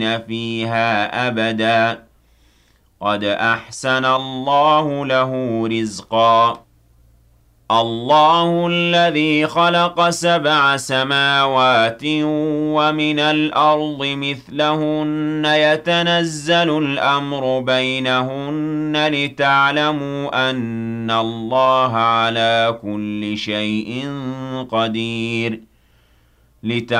فيها أبدا قد أحسن الله له رزقا الله الذي خلق 7 سماوات ومن الأرض مثلهن يتنزل الأمر بينهن لتعلموا أن الله على كل شيء قدير